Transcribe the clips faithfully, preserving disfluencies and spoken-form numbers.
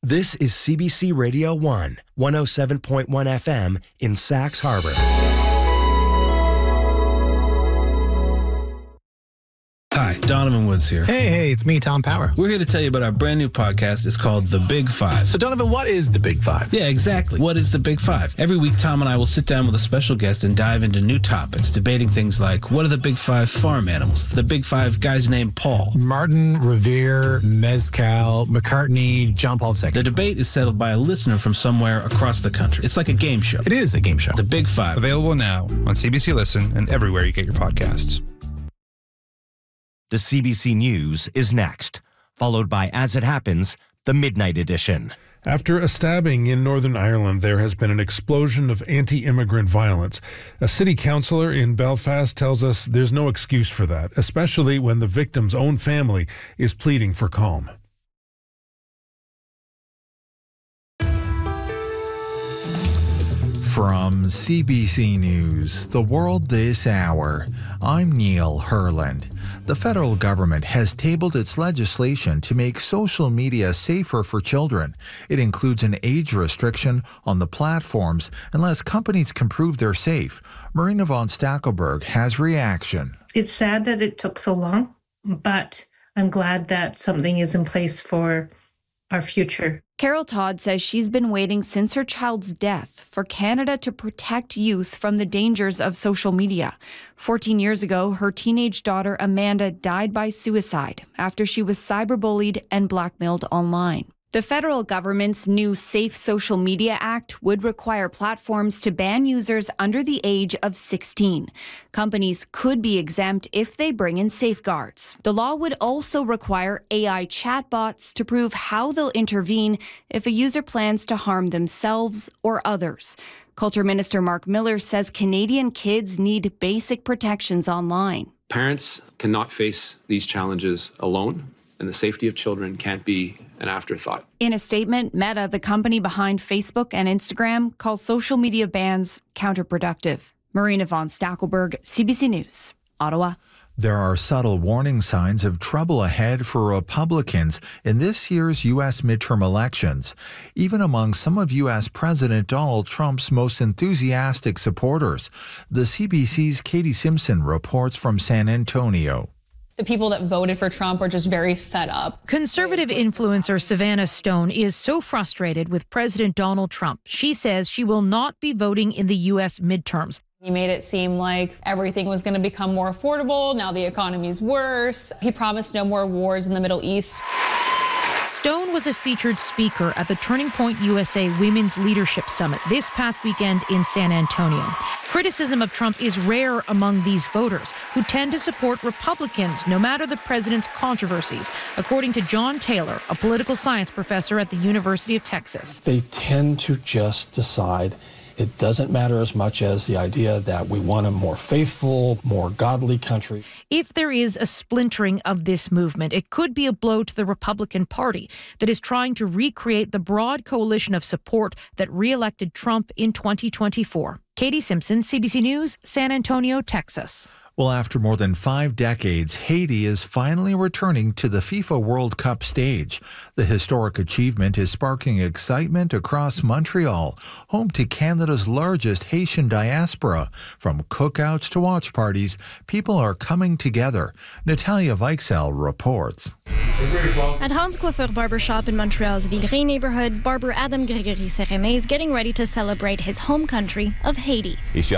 This is C B C Radio one, one oh seven point one F M in Sax Harbor. Hi, Donovan Woods here. Hey, hey, it's me, Tom Power. We're here to tell you about our brand new podcast. It's called The Big Five. So, Donovan, what is The Big Five? Yeah, exactly. What is The Big Five? Every week, Tom and I will sit down with a special guest and dive into new topics, debating things like, what are the Big Five farm animals? The Big Five guys named Paul. Martin, Revere, Mezcal, McCartney, John Paul the Second. The debate is settled by a listener from somewhere across the country. It's like a game show. It is a game show. The Big Five. Available now on C B C Listen and everywhere you get your podcasts. The C B C News is next, followed by As It Happens, the Midnight Edition. After a stabbing in Northern Ireland, there has been an explosion of anti-immigrant violence. A city councillor in Belfast tells us there's no excuse for that, especially when the victim's own family is pleading for calm. From C B C News, The World This Hour, I'm Neil Herland. The federal government has tabled its legislation to make social media safer for children. It includes an age restriction on the platforms unless companies can prove they're safe. Marina von Stackelberg has reaction. It's sad that it took so long, but I'm glad that something is in place for our future. Carol Todd says she's been waiting since her child's death for Canada to protect youth from the dangers of social media. fourteen years ago, her teenage daughter Amanda died by suicide after she was cyberbullied and blackmailed online. The federal government's new Safe Social Media Act would require platforms to ban users under the age of sixteen. Companies could be exempt if they bring in safeguards. The law would also require A I chatbots to prove how they'll intervene if a user plans to harm themselves or others. Culture Minister Mark Miller says Canadian kids need basic protections online. Parents cannot face these challenges alone, and the safety of children can't be an afterthought. In a statement, Meta, the company behind Facebook and Instagram, calls social media bans counterproductive. Marina von Stackelberg, C B C News, Ottawa. There are subtle warning signs of trouble ahead for Republicans in this year's U S midterm elections, even among some of U S President Donald Trump's most enthusiastic supporters. The C B C's Katie Simpson reports from San Antonio. The people that voted for Trump are just very fed up. Conservative influencer Savannah Stone is so frustrated with President Donald Trump. She says she will not be voting in the U S midterms. He made it seem like everything was going to become more affordable. Now the economy's worse. He promised no more wars in the Middle East. Stone was a featured speaker at the Turning Point U S A Women's Leadership Summit this past weekend in San Antonio. Criticism of Trump is rare among these voters, who tend to support Republicans no matter the president's controversies, according to John Taylor, a political science professor at the University of Texas. They tend to just decide it doesn't matter as much as the idea that we want a more faithful, more godly country. If there is a splintering of this movement, it could be a blow to the Republican Party that is trying to recreate the broad coalition of support that re-elected Trump in twenty twenty-four. Katie Simpson, C B C News, San Antonio, Texas. Well, after more than five decades, Haiti is finally returning to the FIFA World Cup stage. The historic achievement is sparking excitement across Montreal, home to Canada's largest Haitian diaspora. From cookouts to watch parties, people are coming together. Natalia Weichsel reports. At Hans Coiffeur Barbershop in Montreal's Villeray neighborhood, barber Adam Gregory Seremé is getting ready to celebrate his home country of Haiti.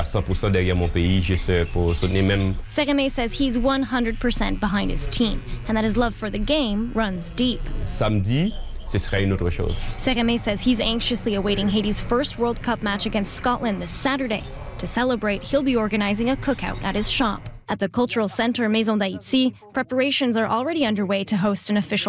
Seremé says he's one hundred percent behind his team and that his love for the game runs deep. Samedi, ce sera une autre chose. Seremé says he's anxiously awaiting Haiti's first World Cup match against Scotland this Saturday. To celebrate, he'll be organizing a cookout at his shop. At the cultural center Maison d'Haïti, preparations are already underway to host an official